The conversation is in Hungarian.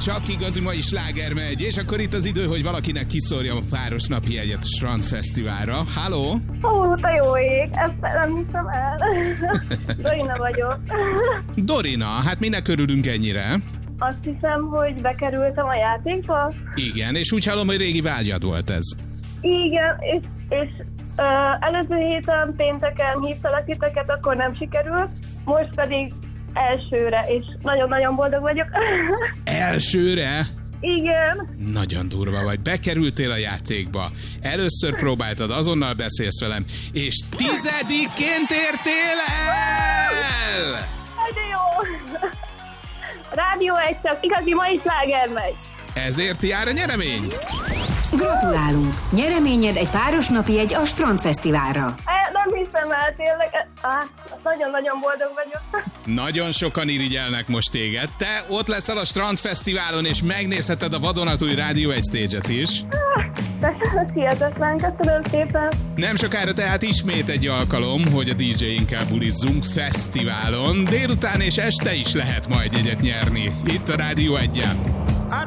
csak igazi mai sláger megy, és akkor itt az idő, hogy valakinek kiszórjam a páros napi jegyet a Strandfesztiválra. Halló? Ó, te jó ég, ezt nem hiszem el. Dorina vagyok. Dorina, hát minek örülünk ennyire? Azt hiszem, hogy bekerültem a játékba. Igen, és úgy hallom, hogy régi vágyad volt ez. Igen, és előző héten pénteken hívtalak titeket, akkor nem sikerült, most pedig elsőre, és nagyon-nagyon boldog vagyok. Elsőre? Igen. Nagyon durva vagy. Bekerültél a játékba. Először próbáltad, azonnal beszélsz velem, és 10-ként értél el! De jó. Rádió 1 csak igazi mai sláger megy. Ezért jár a nyeremény. Gratulálunk! Nyereményed egy páros napi jegy a Strandfesztiválra. Nem hiszem el, tényleg. Nagyon-nagyon boldog vagyok. Nagyon sokan irigyelnek most téged. Te ott leszel a Strandfesztiválon, és megnézheted a vadonatúj Rádió 1 stage-et is. De hihetetlen, köszönöm szépen. Nem sokára tehát ismét egy alkalom, hogy a DJ-inkkel bulizzunk fesztiválon. Délután és este is lehet majd jegyet nyerni. Itt a Rádió 1-en.